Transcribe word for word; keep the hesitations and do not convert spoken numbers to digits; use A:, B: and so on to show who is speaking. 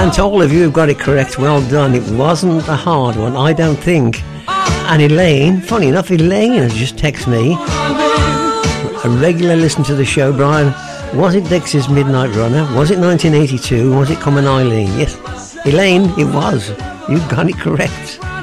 A: And to all of you who've got it correct, well done. It wasn't a hard one, I don't think. And Elaine, funny enough, Elaine has just texted me, a regular listener to the show, Brian. Was it Dex's Midnight Runner? Was it nineteen eighty-two? Was it Come on Eileen? Yes, Elaine, it was. You got it correct.